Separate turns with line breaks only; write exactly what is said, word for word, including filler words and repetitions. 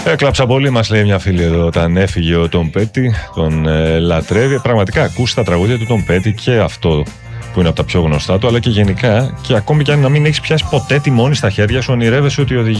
Έκλαψα πολύ, μας λέει μια φίλη εδώ, όταν έφυγε ο Tom Petty, τον ε, λατρεύει. Πραγματικά ακούσει τα τραγούδια του Tom Petty, και αυτό που είναι από τα πιο γνωστά του, αλλά και γενικά, και ακόμη και αν να μην έχεις πιάσει ποτέ τιμόνι στα χέρια σου, ονειρεύεσαι ότι οδηγεί